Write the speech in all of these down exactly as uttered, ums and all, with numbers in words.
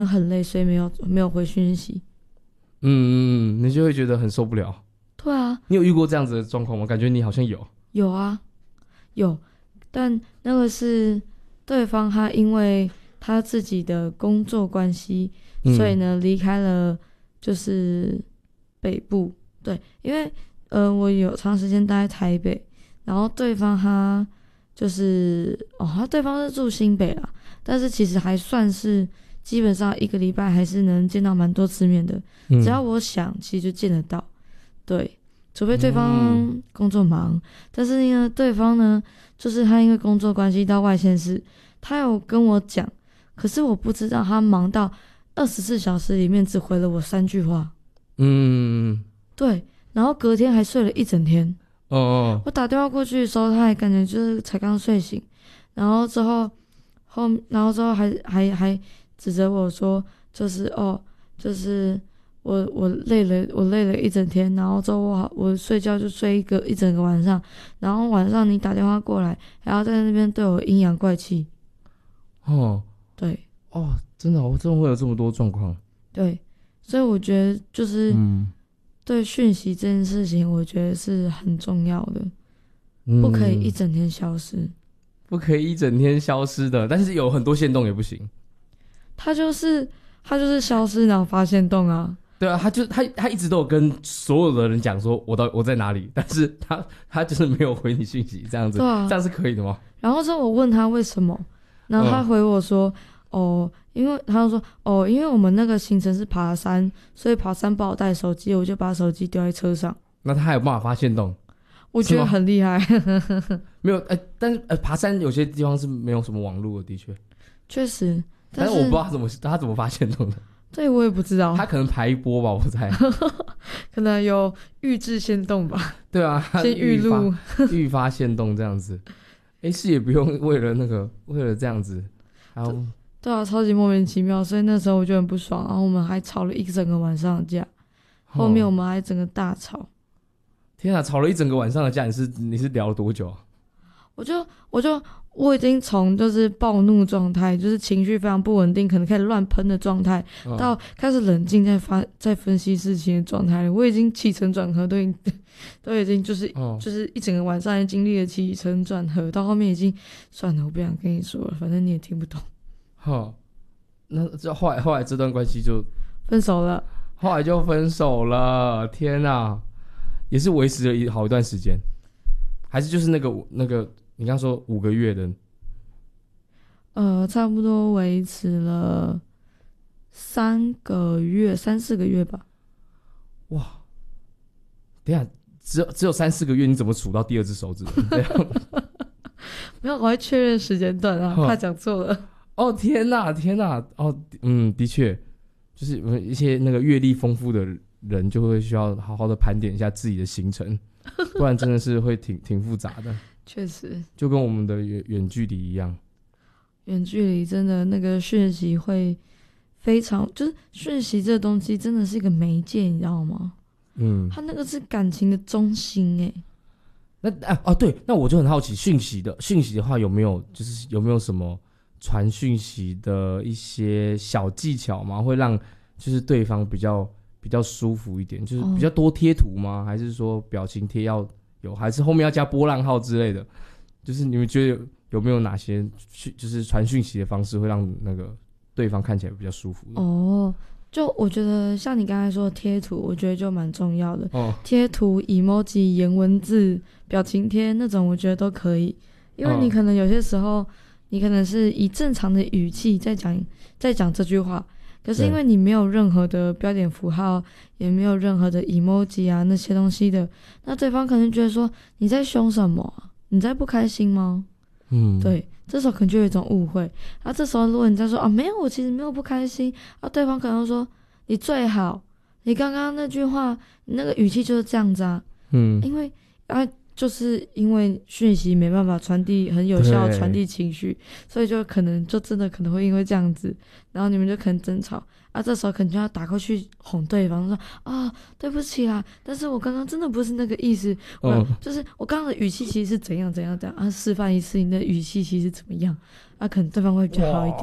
很累，所以没有没有回讯息。 嗯嗯嗯，你就会觉得很受不了。 对啊， 你有遇过这样子的状况吗？感觉你好像有。 有啊，有，但那个是对方他因为他自己的工作关系， 嗯、 所以呢离开了就是北部。对，因为呃我有长时间待在台北，然后对方他就是哦，他对方是住新北啦，但是其实还算是基本上一个礼拜还是能见到蛮多次面的， 嗯、 只要我想，其实就见得到。对，除非对方工作忙，嗯、但是呢，对方呢，就是他因为工作关系到外县市，他有跟我讲，可是我不知道他忙到二十四小时里面只回了我三句话。 嗯， 对，然后隔天还睡了一整天。 哦哦， 我打电话过去的时候，他还感觉就是才刚睡醒，然后之后后然后之后还还还指责我说，就是哦，就是我我累了，我累了一整天，然后之后我我睡觉就睡一个一整个晚上，然后晚上你打电话过来，还要在那边对我阴阳怪气。 哦， 对， 哦，真的、哦，我真的会有这么多状况。 对，所以我觉得就是对讯息这件事情，我觉得是很重要的， 嗯、 不可以一整天消失。 不可以一整天消失的，但是有很多限动也不行。 他就是他就是消失，然后发现洞啊。 对啊，他就他他一直都有跟所有的人讲说我到我在哪里，但是他他就是没有回你讯息，这样子， 啊、 这样是可以的吗？ 然后之后我问他为什么，然后他回我说，嗯、哦，因为他就说，哦，因为我们那个行程是爬山，所以爬山不好带手机，我就把手机丢在车上。 那他还有办法发现洞？ 我觉得很厉害。 没有，呃，但是呃，爬山有些地方是没有什么网络的，的确。 确实， 但是我不知道他怎么他怎么发现洞的。 对，我也不知道。 他可能排一波吧，我猜。 可能有预制限动吧。 对啊， 先预录， 预发限动这样子。哎，是也不用为了那个，为了这样子，然后对啊，超级莫名其妙，所以那时候我就很不爽，然后我们还吵了一整个晚上的架，后面我们还整个大吵。 天啊，吵了一整个晚上的架，你是你是聊了多久啊？ 我就我就我已经从就是暴怒状态，就是情绪非常不稳定，可能开始乱喷的状态，嗯、到开始冷静在发在分析事情的状态了。我已经起承转合都已经都已经就是、哦、就是一整个晚上经历了起承转合，到后面已经算了，我不想跟你说了，反正你也听不懂。 好，那这后来后来这段关系就分手了， 后来就分手了。天啊！也是维持了一好一段时间，还是就是那个那个你刚说五个月的， 呃，差不多维持了三个月、三四个月吧。 哇，等一下只有只有三四个月，你怎么数到第二只手指的？ 没有，我会确认时间段啊，怕讲错了。 哦天哪，天哪，哦，嗯，的确，就是一些那个阅历丰富的人就会需要好好的盘点一下自己的行程，不然真的是会挺挺复杂的。 确实， 就跟我们的远远距离一样， 远距离真的那个讯息会非常，就是讯息这个东西真的是一个媒介，你知道吗？嗯，它那个是感情的中心哎。 那啊哦对，那我就很好奇，讯息的讯息的话有没有就是有没有什么传讯息的一些小技巧吗？会让就是对方比较。比较舒服一点，就是比较多贴图吗？哦、还是说表情贴要有，还是后面要加波浪号之类的？就是你们觉得 有, 有没有哪些就是传讯息的方式会让那个对方看起来比较舒服的？ 哦，就我觉得像你刚才说的贴图，我觉得就蛮重要的。 哦， 贴图、emoji、颜文字、表情贴那种，我觉得都可以，因为你可能有些时候，你可能是以正常的语气在讲在讲这句话。可是因为你没有任何的标点符号，也没有任何的 emoji 啊那些东西的，那对方可能觉得说你在凶什么、啊？你在不开心吗？嗯，对，这时候可能就有一种误会。啊，这时候如果你在说啊没有，我其实没有不开心，啊，对方可能说你最好，你刚刚那句话，你那个语气就是这样子啊，嗯，因为啊。就是因为讯息没办法传递很有效的传递情绪，所以就可能就真的可能会因为这样子，然后你们就可能争吵啊，这时候可能就要打过去哄对方说啊对不起啦，但是我刚刚真的不是那个意思，我、嗯、就是我刚刚的语气其实是怎样怎样怎样啊，示范一次你的语气其实怎么样啊，可能对方会比较好一点。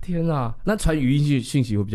天啊，那传语音讯讯息会比较